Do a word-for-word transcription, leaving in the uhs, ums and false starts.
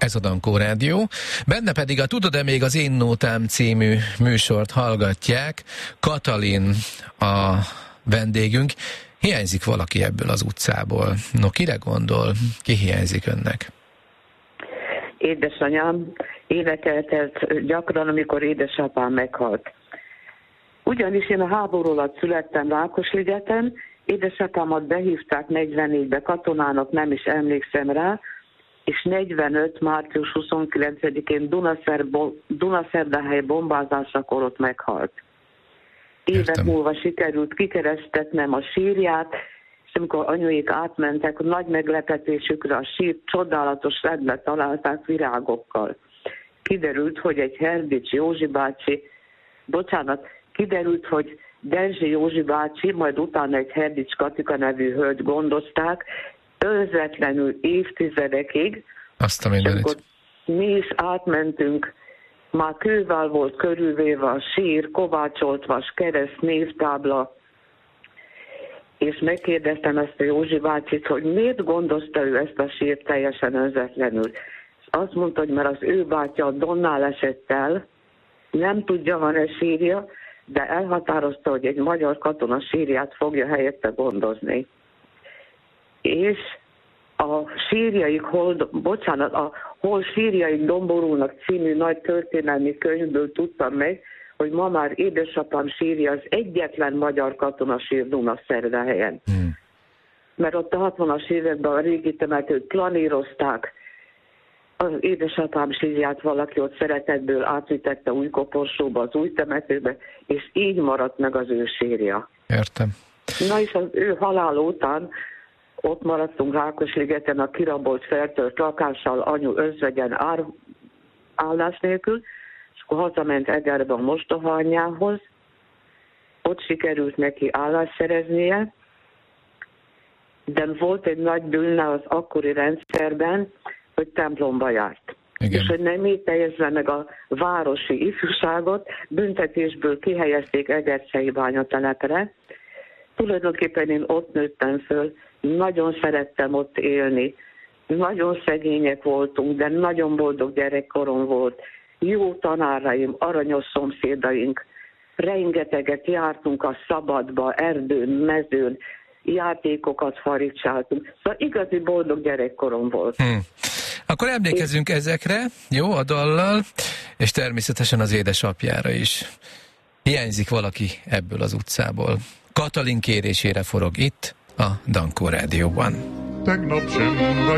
Ez a Dankó Rádió. Benne pedig a Tudod-e még az Én Nótám című műsort hallgatják. Katalin a vendégünk. Hiányzik valaki ebből az utcából? No, kire gondol? Ki hiányzik önnek? Édesanyám énekeltet gyakran, amikor édesapám meghalt. Ugyanis én a háború alatt születtem Rákosligeten, édesapámat behívták negyvennégybe katonának, nem is emlékszem rá, és negyvenöt. március huszonkilencedikén Dunaszerdahely bombázásakor ott meghalt. Évek Értem. múlva sikerült kikeresztetnem a sírját, és amikor anyuék átmentek, nagy meglepetésükre a sírt csodálatos rendbe találták virágokkal. Kiderült, hogy egy Herdics Józsi bácsi, bocsánat, kiderült, hogy Derzsi Józsi bácsi, majd utána egy Herdics Katika nevű hölgy gondozták, önzetlenül évtizedekig. Azt a mindenit. Amikor mi is átmentünk, már kővel volt körülvéve a sír, kovácsolt vas, kereszt, névtábla, és megkérdeztem ezt a Józsi bácsit, hogy miért gondozta ő ezt a sírt teljesen önzetlenül. És azt mondta, hogy mert az ő bátyja a Donnál esett el, nem tudja, van-e sírja, de elhatározta, hogy egy magyar katona sírját fogja helyette gondozni. És a sírjaik, hol, bocsánat, a Hol sírjaik domborulnak című nagy történelmi könyvből tudtam meg, hogy ma már édesapám sírja az egyetlen magyar katona sír Dunaszerdahelyen. Hmm. Mert ott a hatvanas években a régi temetőt planírozták, az édesapám sírját valaki ott szeretetből átvitette Újkoporsóba, az új temetőbe, és így maradt meg az ő sírja. Értem. Na és az ő halála után ott maradtunk Rákosligeten a kirabolt, feltört lakással, anyu özvegyen ár, állás nélkül, és akkor hazament Egerbe a mostoha anyjához, ott sikerült neki állást szereznie, de volt egy nagy bűne az akkori rendszerben, hogy templomba járt. Igen. És hogy nem így teljesve meg a városi ifjúságot, büntetésből kihelyezték Egercei bányatelepre. Tulajdonképpen én ott nőttem föl, nagyon szerettem ott élni, nagyon szegények voltunk, de nagyon boldog gyerekkorom volt, jó tanáraim, aranyos szomszédaink, rengeteget jártunk a szabadba, erdőn, mezőn, játékokat farigcsáltunk, szóval igazi boldog gyerekkorom volt. Hmm. Akkor emlékezzünk ezekre, jó, a dallal, és természetesen az édesapjára is. Hiányzik valaki ebből az utcából. Katalin kérésére forog itt a Dankó Rádióban. Tegnap sem vagy